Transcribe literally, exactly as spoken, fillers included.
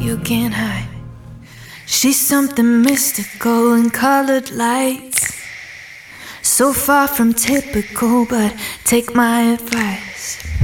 you can't hide. She's something mystical in colored lights, so far from typical, but take my advice.